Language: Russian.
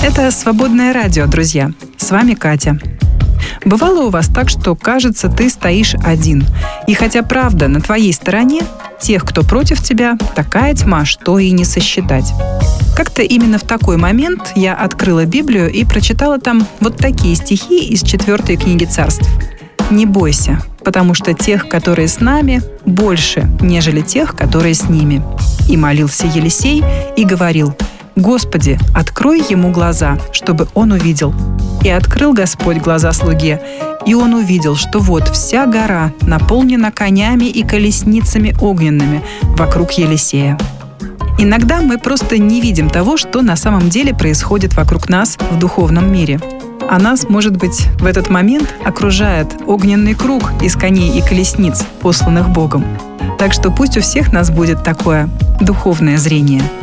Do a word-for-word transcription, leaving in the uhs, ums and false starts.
Это «Свободное радио», друзья. С вами Катя. Бывало у вас так, что, кажется, ты стоишь один. И хотя правда на твоей стороне, тех, кто против тебя, такая тьма, что и не сосчитать. Как-то именно в такой момент я открыла Библию и прочитала там вот такие стихи из четвертой книги Царств. «Не бойся, потому что тех, которые с нами, больше, нежели тех, которые с ними». И молился Елисей и говорил: «Господи, открой ему глаза, чтобы он увидел». И открыл Господь глаза слуге, и он увидел, что вот вся гора наполнена конями и колесницами огненными вокруг Елисея. Иногда мы просто не видим того, что на самом деле происходит вокруг нас в духовном мире. А нас, может быть, в этот момент окружает огненный круг из коней и колесниц, посланных Богом. Так что пусть у всех нас будет такое духовное зрение.